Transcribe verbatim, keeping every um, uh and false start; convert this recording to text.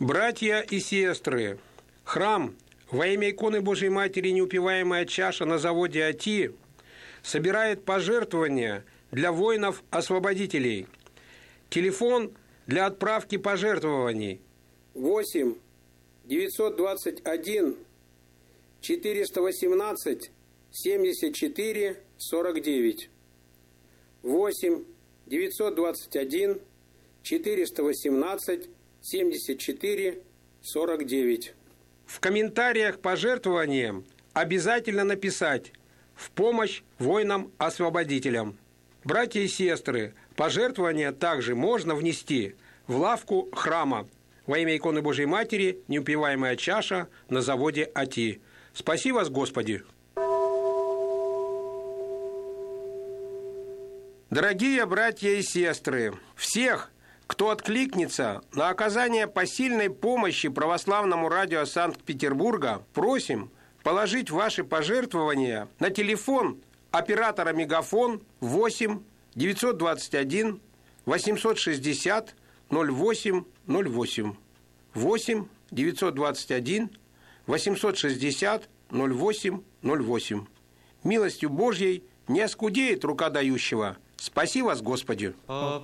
Братья и сестры, храм во имя иконы Божией Матери «Неупиваемая чаша» на заводе АТИ собирает пожертвования для воинов-освободителей. Телефон для отправки пожертвований восемь девятьсот двадцать один четыреста восемнадцать семьдесят четыре сорок девять. восемь девятьсот двадцать один четыреста восемнадцать семьдесят четыре сорок девять. В комментариях к пожертвованиям обязательно написать «В помощь воинам-освободителям». Братья и сестры, пожертвования также можно внести в лавку храма во имя иконы Божией Матери «Неупиваемая чаша» на заводе АТИ. Спаси вас, Господи! Дорогие братья и сестры, всех, кто откликнется на оказание посильной помощи православному радио Санкт-Петербурга, просим положить ваши пожертвования на телефон оператора «Мегафон» восемь девятьсот двадцать один восемьсот шестьдесят ноль восемь ноль восемь. восемь девятьсот двадцать один восемьсот шестьдесят ноль восемь ноль восемь. Милостью Божьей не оскудеет рука дающего. Спаси вас, Господи!